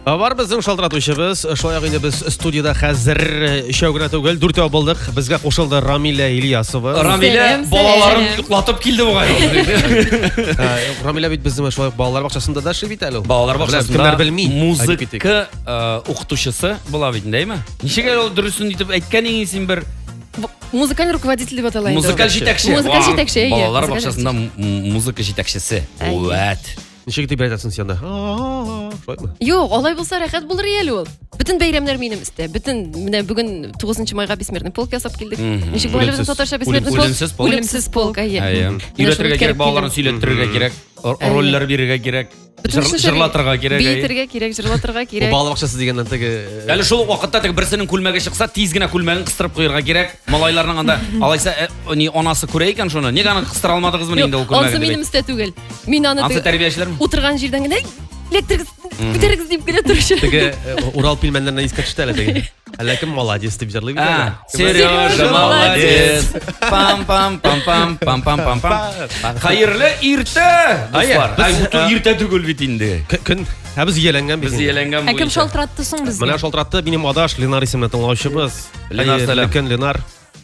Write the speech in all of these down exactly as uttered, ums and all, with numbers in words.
Бар безнең шалтыратучыбыз, шулай инде без студияда хәзер өчәү генә түгел, дүртәү булдык. Безгә кушылды Рамиля Ильясова. Рамиля балаларын йоклатып килде бугай. Рамиля бит безнең шулай балалар бакчасында да эшли бит әле. Балалар бакчасында музыка музыка укытучысы була бит инде, Ничек ул дөресен итеп әйткәнең син бер музыкаль руководитель дип атала инде. Музыкаль җитәкче. Музыкаль җитәкче. Балалар бакчасында музыка җитәкчесе. Вәт. Ничек дип әйтәсең син анда? Шулаймы? Юк, алай булса рәхәт булыр әле ул. Бүтән бәйрәмнәр минем истә. Бүтән менә бүген тугызынчы майга бисмертный полк ясап килдек. Ничек булыр безнең татарча бисмертный полк? Үлемсез полк. Үлемсез полк, әйе. Өйрәтергә кирәк, балаларын сөйләттерергә кирәк, рольләр бирергә кирәк, җырлатырга кирәк. Битергә кирәк, җырлатырга кирәк. Балалар бакчасы дигәннән теге Әле шул вакытта теге берсенең күлмәге чыкса, тиз генә күлмәген кыстырып куярга кирәк. Малайларның анда алайса ни анасы күрә икән шуны. Нигә аны кыстыра алмадыгызмы инде ул күлмәген? Ансы минем истә түгел. Мин аны Ансы тәрбиячеләрме? Утырган җирдән генә электрик күтәрегез дип килә торучы. теге Урал пилмәннәренә искә төште әле теге. Әллә кем молодец дип җырлый бит. Сережа молодец. Пам пам пам пам пам пам пам пам. Хәерле иртә, дуслар. Ай, бу иртә түгел бит инде. Көн, ә без ияләнгән бит. Без ияләнгән буенча. Ә кем шалтыратты соң безне? Менә шалтыратты минем адаш Ленар исемле тыңлаучыбыз. Ленар, сәлам. Көн Ленар.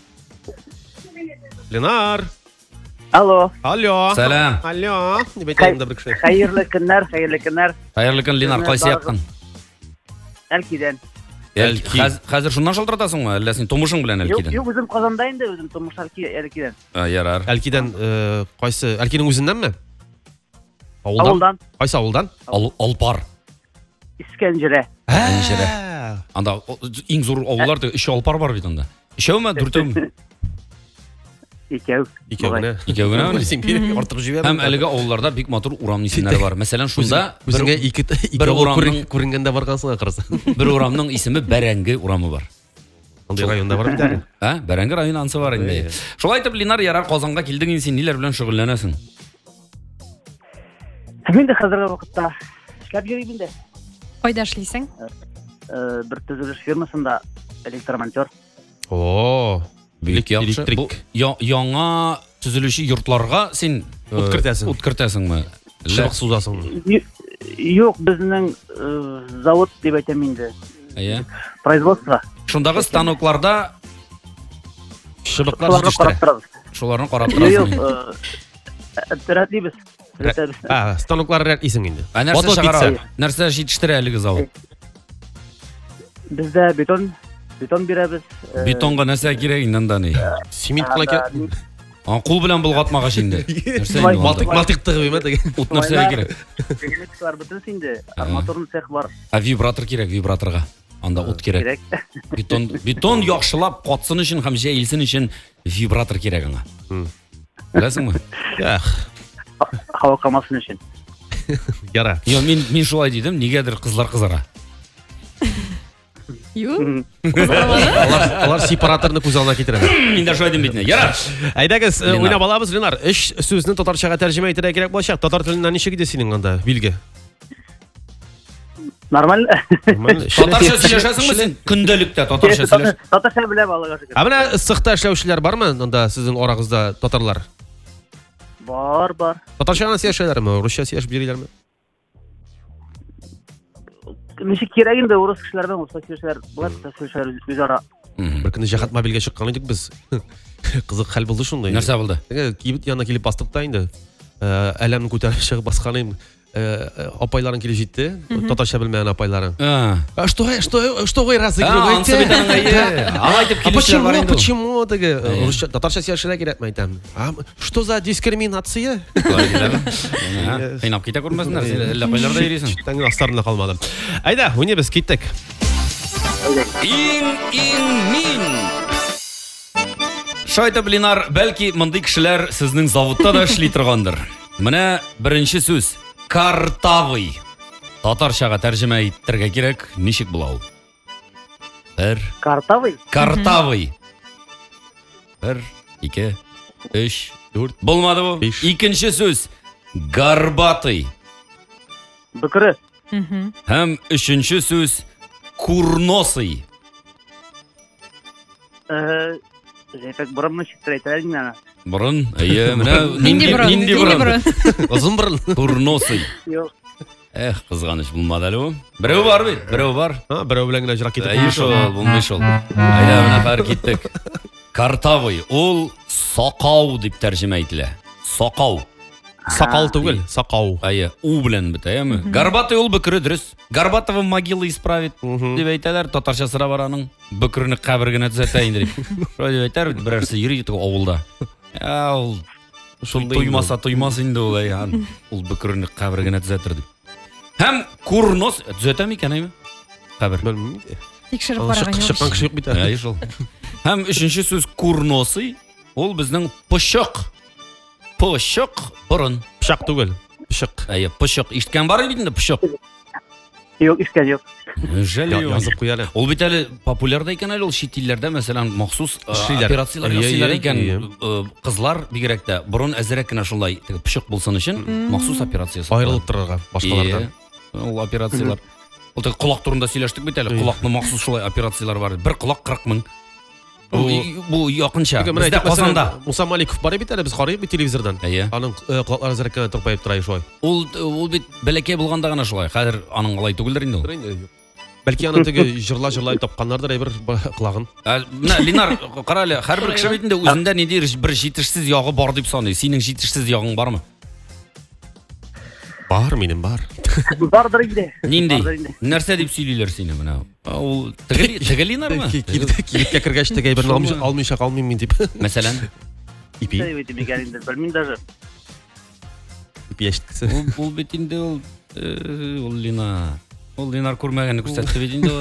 Ленар. Алло. Алло. Сәлам. Алло. Дип әйтәм дә бер кеше. Хәерле көннәр, хәерле көннәр. Хәерле көн, Ленар, кайсы яктан? Әлкидән. Хәзер шуннан шалтыратасыңмы, әллә син тумышың белән Юк, Әлкидән? юк, үзем Казанда инде, үзем тумыш Әлкидән. Ярар. Әлкидән кайсы? Әлкинең үзеннәнме? Авылдан. Авылдан. Кайсы авылдан? Алпар. Искәнҗерә. Искәнҗерә. Анда иң зур авыллар өч алпар бар бит анда. Өчәүме, дүртәүме? Икәү. Икәү генә. Икәү генә. Син бир артык җибәрмә. Һәм әлеге авылларда бик матур урам исемнәре бар. Мәсәлән, шунда үзеңә ике ике урамның күренгәндә баргансың акырсы. Бер урамның исеме Бәрәңге урамы бар. Андый районда бар бит әле. Һә, Бәрәңге районы ансы бар инде. Шулай итеп, Ленар, ярар, Казанга килдең, син ниләр белән шөгыльләнәсең? Мин дә хәзерге вакытта эшләп йөрим инде. Кайда эшлисең? Бер төзелеш фирмасында электромонтер. О, Бик яхшы. Бу яңа төзелүче йортларга син ут кертәсең. Ут кертәсеңме? Шыбык сузасың. Юк, безнең завод дип әйтәм инде. Әйе. Производство. Шундагы станокларда шыбыклар җитештерә. Шуларны карап торасың. Юк, рәтлибез. Рәтлибез. А, станоклар рәтлисең инде. Нәрсә чыгара? Нәрсә җитештерә әлеге завод? Бездә бетон Бетон бирәбез. Бетонга нәрсә кирәк инде ни? Цемент кына кирәк. Ан кул белән булгатмагач инде. Нәрсә инде? Малтык, малтык тыгып теге. Ут нәрсә кирәк? Техниклар бөтен инде. Арматурный цех бар. А вибратор кирәк, вибраторга. Анда ут кирәк. Бетон, бетон яхшылап катсын өчен һәм җәелсен өчен вибратор кирәк аңа. Беләсеңме? Ях. Һава камасын өчен. Яра. Yo, мин мин шулай дидем, нигәдер кызлар кызара. Юк. Алар алар сепараторны күз алдына китерәләр. Мин дә шулай дим бит. Ярар. Әйдәгез, уйнап алабыз, Ленар. Өч сүзне татарчага тәрҗемә итәргә кирәк булачак. Татар теленнән ничек иде синең анда билге? Нормаль. Татарча сөйләшәсеңме син? Көндәлектә татарча сөйләш. Татарча беләм, Аллага шөкер. Ә менә ыстыкта эшләүчеләр бармы анда сезнең арагызда татарлар? Бар, бар. Татарча сөйләшәләрме? Русча сөйләшеп йөриләрме? Ничек кирәк инде урыс кешеләрдән урыс кешеләр булар, сөйләшәләр үзара. Бер көнне җәһәт мобилгә чыккан идек без. Кызык хәл булды шунда. Нәрсә булды? Теге кибет янына килеп бастык та инде. Әлемне күтәреп чыгып басканым. Апайларын килеп җитте. Татарча белмәгән апайларын. А что, что, что вы разыгрываете? Алай дип килүчеләр бар инде. Почему теге русча татарча сөйләшергә кирәкме әйтәм? Что за дискриминация? Кыйнап китә күрмәсеннәр, син әллә кайларда йөрисең? Тәңге астарында калмадым. Әйдә, уйнабыз, киттек. Ин ин мин. Шайтып, Ленар, бәлки мондый кешеләр сезнең заводта да эшли торгандыр. Менә беренче сүз. Картавый. Татарчага тәрҗемә итәргә кирәк, ничек була ул? Бер. Картавый. Картавый. Бер, ике, өч, дүрт. Булмады бу. Икенче сүз. Горбатый. Бөкре. Һәм өченче сүз. Курносый. Э, җәпәк борынны читтәрәйтәләр инде. Борын, әйе, менә нинди борын? Нинди борын? Озын борын. Курносый. Юк. Эх, кызганыч булмады әле бу. Берәү бар бит, берәү бар. Ha, берәү белән генә җырак китеп. Әйе шул, булмый шул. Айда менә хәр киттек. Картавый, ул сакау дип тәрҗемә ителә. Сакау. Сакал түгел, сакау. Әйе, у белән бетә, яме. Горбатый ул бөкре дөрес. Горбатова могила исправит дип әйтәләр. Татарчасы бар аның. Бөкрене кабергенә төзәтә инде дип. Шулай дип әйтәр, берәрсе йөри итеп авылда. Я ул шунда туймаса туймас инде ул, я. Ул бөкрене кабергенә төзәтер дип. Һәм курнос төзәтә микән әйме? Кабер. Белмим. Тикшереп Шык караган чыккан кеше юк бит. Әйе шул. Һәм өченче сүз курносы, ул безнең пошок. Пошок борын. Пышак түгел. Пышак. Әйе, пошок. Ишеткән бар бит инде пошок. Юк, ишкән юк. Жәле Язып куялар. Ул бит әле популяр да икән әле ул чит илләрдә, мәсәлән, махсус Эшлиләр. операциялар Ие, ясыйлар ие, икән. ие. Э, Кызлар бигрәк тә борын әзрәк кенә шулай пошок булсын өчен махсус операция ясалган. Аерылып торырга башкалардан. Ул операциялар. Ул теге колак турында сөйләштек бит әле. Колакны махсус шулай операциялар бар. Бер колак кырык мең. Бу якынча. Бездә Казанда. Муса Маликов бар бит әле, без карыйбыз бит телевизордан. Әйе. Аның колаклары зәркәнә торпаеп тора шулай. Ул ул бит бәләкәй булганда гына шулай. Хәзер аның алай түгелдер инде ул. Бәлки аны теге җырла җырлай тапканнардыр әйбер кылагын. Менә Линар, кара әле, һәрбер кеше бит инде үзендә ниндидер бер җитешсез ягы бар дип саный. Синең җитешсез ягың бармы? Бар, минем бар. Бардыр инде. Нинди? Бардыр инде. Нәрсә дип сөйлиләр сине менә? Ул теге теге Линармы? Кибеткә кергәч теге әйберне алмыйча алмыйча калмыйм мин дип. Мәсәлән, Ипи, Сәй бит микән инде, белмим даже. ипи яшткесе. ул ул бит инде ул э, ул Линар. Ул Линар күрмәгәнне күрсәтте бит инде.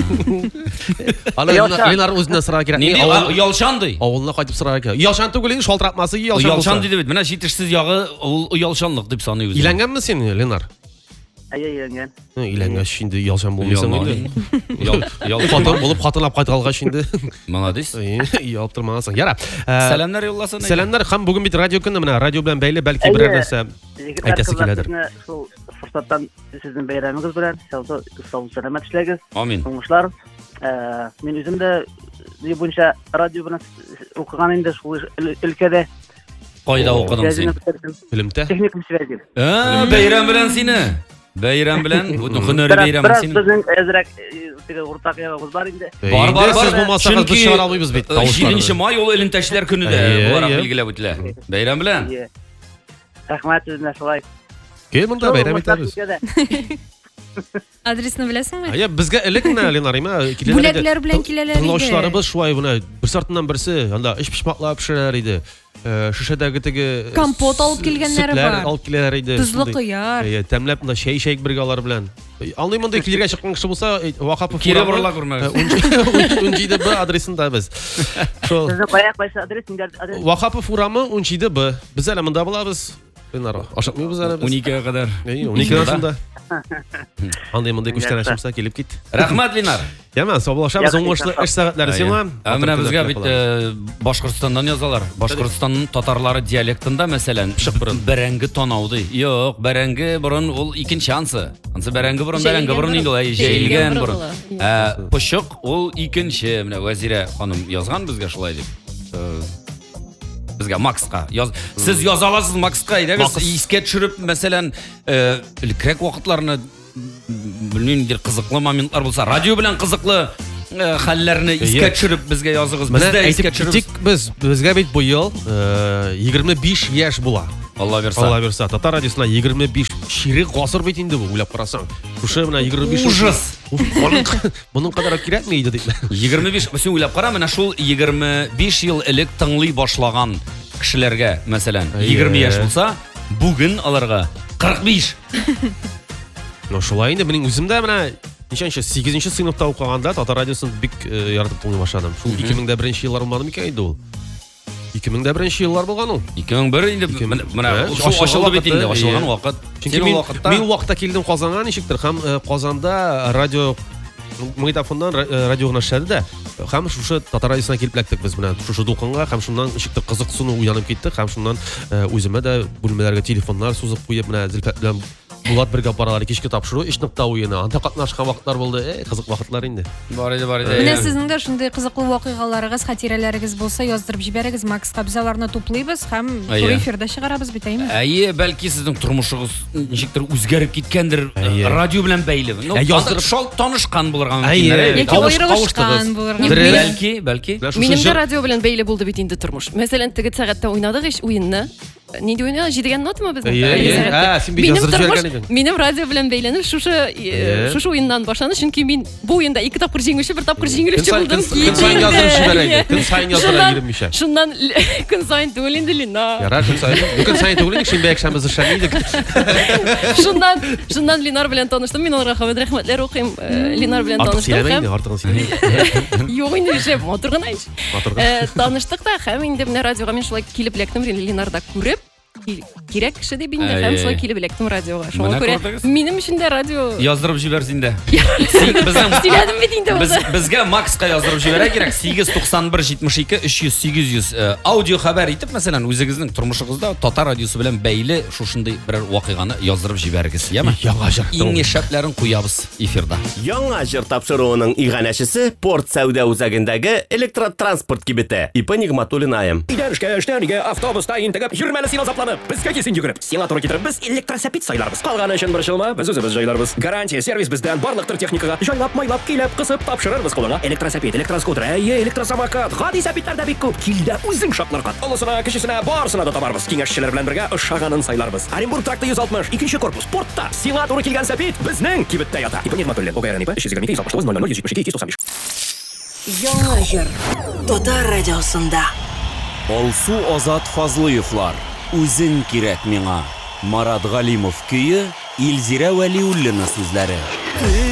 Аны Ялшан. Ленар үзенә сырага кирәк. Нинди Ялшан ди? Авылына кайтып сырага кирәк. Ялшан түгел инде, шалтыратмасы Ялшан. Ялшан диде бит. Менә җитешсез ягы ул Ялшанлык дип саный үзе. Иләнгәнме син, Ленар? Әйе, иренгән. Иләнгәч инде Ялшан булмыйсың инде. Ял ял Фатон булып хатынлап кайткалгач инде. Молодец. Ялып тормагансың. Яра. Сәламнар юлласын. Сәламнар, һәм бүген бит радио көне, менә радио белән бәйле бәлки Әйе. берәр нәрсә Егетләр, әйтәсе кызлар, киләдер. сезне шул форсаттан сезнең бәйрәмегез белән сау сәламәт эшләгез. Амин. Уңышлар. Э, Мин үзем дә ни буенча радио белән укыган инде шул өлкәдә. Кайда укыдың син? Фильмдә. Техникум связи. А, бәйрәм белән сине. Бәйрәм белән, бу һөнәри бәйрәм Бераз сине. безнең әзрәк теге уртак ягыбыз бар инде. Бар, бар, бар. Сез булмасагыз без чыгара алмыйбыз бит. җиденче май ул элемтәчләр көне дә Әйе, буларак әйе. билгеләп үтелә. Бәйрәм белән. Әйе. Рәхмәт сезгә шулай. Кем монда бәйрәм итәбез? Адресны беләсеңме? Ая, безгә элек менә Ленар, име Бүләкләр белән киләләр иде. Тыңлаучыларыбыз шулай менә бер сортыннан берсе, анда эш пишмаклар пешерәләр иде. Шишәдәге теге Компот алып килгәннәре бар. Алып киләләр иде. Тузлы кыяр. Әйе, тәмләп менә чәй шәйк бергә алар белән. Аңлый монда килергә чыккан кеше булса, Вахапов Кире борла күрмәгез. он җиде Б адресында без. Шул Сезне кая кайсы адрес инде адрес. Вахапов урамы он җиде Б. Без әле монда булабыз. Ленар, ашыкмыйбыз әле без. уникегә кадәр. Әйе, он ике арасында. Андай мондай күчтән ашымса килеп кит. Рәхмәт, Линар. Ямен, саубулашабыз, уңышлы эш сәгатьләре сиңа. Ә менә безгә бит э, Башкортстаннан язалар. Башкортстанның татарлары диалектында, мәсәлән, бәрәңге танау ди. Юк, бәрәңге борын ул икенче ансы. Ансы бәрәңге борын, бәрәңге борын инде ул җәйлгән борын. Ә пошык ул икенче. Менә Вәзирә ханым язган безгә шулай дип. Безгә Макска яз. Сез яза аласыз Макска, әйдәгез искә төшереп, мәсәлән, элекрәк вакытларны белмим, дир кызыклы моментлар булса, радио белән кызыклы хәлләрне искә төшереп безгә языгыз. Бездә искә төшереп. Без безгә бит бу ел егерме биш яшь була. Алла верса. Алла верса. Татар радиосына егерме биш ширек гасыр бит инде бу, уйлап карасаң. Шушы менә егерме биш Ужас. Моның кадәр кирәкме иде дип. егерме биш, син уйлап кара, менә шул егерме биш ел элек тыңлый башлаган кешеләргә, мәсәлән, егерме яшь булса, бүген аларга кырык биш. Ну шулай инде, минем үземдә менә ничәнче сигезенче сыйныфта укыганда татар радиосын бик яратып тыңлый башладым. Шул ике мең беренче еллар булмады микән иде ул? ике мең беренче еллар булган ул. ике мең бер инде менә шул ачылды бит инде, ачылган вакыт. Чөнки мин мин вакытта килдем Казанга, ничектер, һәм Казанда радио магнитофоннан радио гына эшләде дә, һәм шушы татар радиосына килеп эләктек без менә шушы дулкынга, һәм шуннан ничектер кызыксыну уянып китте, һәм шуннан үземә дә бүлмәләргә телефоннар сузып куеп, менә Зөлфәт белән Булат бергә апаралар кичке тапшыру, өч нокта уены. Анда катнашкан вакытлар булды. Э, кызык вакытлар инде. Бар иде, бар иде. Менә сезнең дә шундый кызыклы вакыйгаларыгыз, хатирәләрегез булса, яздырып җибәрегез, Макска без аларны туплыйбыз һәм Әйе. эфирда чыгарабыз бит, әйме? Әйе, бәлки сезнең тормышыгыз ничектер үзгәреп киткәндер, Әйе. радио белән бәйле. Ну, Ә, яздырып- шал танышкан булырга Әйе. мөмкин. Яки Тавыш- аерылышкан тавыштыгыз. булырга. Бер- Бәлки, бәлки. Менә шушы Минем дә җыр- радио белән бәйле булды бит инде тормыш. Мәсәлән, теге сәгатьтә уйнадык ич уенны. Нинди уйны? Җидегән нотамы безнең? Әйе, Әлеге әйе. сәгатьтә. Ә, син бит Минем яздырып тормыш- җибәргән идең. Минем радио белән бәйләнеп шушы э, Әйе. шушы уеннан башланы, чөнки мин бу уенда ике тапкыр җиңүче, бер тапкыр җиңелүче Көн сайын- булдым. көн- көн сайын яздырып җибәрә иде. Көн сайын яздыра Шуннан- йөрмичә. Шуннан көн сайын түгел инде Лина. Ярар, көн сайын. Бүген сайын түгел идек, шимбә якшәмбе эшләми идек. Шуннан шуннан Линар белән таныштым. Мин аларга хәвәд рәхмәтләр укыйм. Э, Линар белән Артык таныштым сөйләмә һәм инде, артыгын сөйләмә. юк инде ишеп матур гына иш. Матур гына. Э, Таныштык та һәм инде менә радиога мин шулай килеп эләктем, Линарда күреп. ки- Кирәк кеше дип инде һәм Әйе. шулай килеп эләктем радиога. Шуңа Менә күрә күрдегез? минем өчен дә радио Яздырып җибәрсин дә. Син безнең сөйләдем бит инде Без, узы. безгә Макска яздырып җибәрә кирәк. сигез туксан бер җитмеш ике өч йөз сигез йөз э, аудио хәбәр итеп, мәсәлән, үзегезнең тормышыгызда Татар радиосы белән бәйле шушындый берәр вакыйганы яздырып җибәрегез, яме? Яңа җыртым. Иң шәпләрен куябыз эфирда. Яңа җыр тапшыруының иганәчесе Порт Сәүдә үзәгендәге электротранспорт кибете. Ипа Нигъматуллин аем. Өйдән эшкә, эштән өйгә, автобуста интегеп, йөрмәле син азапланып, безгә килсен йөгереп. Сиңа туры китереп, без электросәпит сайларбыз. Калганы өчен борчылма, без үзебез җайларбыз. Гарантия сервис бездән барлыктыр техникага. Җайлап, майлап, килеп, кысып тапшырырбыз кулыңа. Электросәпит, электроскутер, әйе, электросамокат, гади сәпитләр дә бик күп. Килдә үзең шатларга. Олысына, кечесенә, барысына да табарбыз. Киңәшчеләр белән бергә ошаганын сайларбыз. Оренбург тракты йөз алтмыш, икенче корпус, портта. Сиңа туры килгән сәпит безнең кибеттә ята. Ипа Нигъматуллин, ОГРН ипа өч йөз егерме ике, йөз алтмыш тугыз, ноль ноль, йөз җитмеш ике, йөз туксан биш. Яңа җыр Татар радиосында. Алсу Азат Фазлыевлар. Үзең кирәк миңа. Марат Галимов көе, Илзирә Вәлиуллина сүзләре.